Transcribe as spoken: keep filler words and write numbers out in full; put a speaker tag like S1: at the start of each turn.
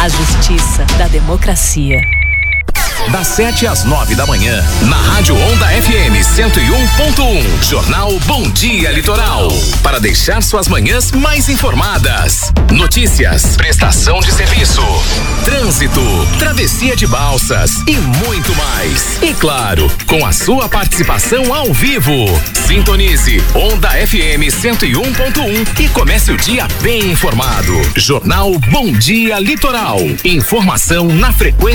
S1: A justiça da democracia.
S2: Das sete às nove da manhã, na Rádio Onda F M cento e um ponto um, Jornal Bom Dia Litoral. Para deixar suas manhãs mais informadas. Notícias, prestação de serviço, trânsito, travessia de balsas e muito mais. E claro, com a sua participação ao vivo. Sintonize Onda F M cento e um ponto um e comece o dia bem informado. Jornal Bom Dia Litoral. Informação na frequência